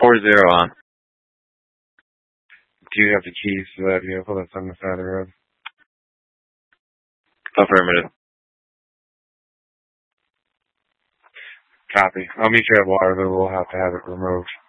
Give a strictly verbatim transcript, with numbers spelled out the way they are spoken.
Four zero on. Do you have the keys to that vehicle that's on the side of the road? Affirmative. Copy. I'll meet you at Waterloo. We'll have to have it removed.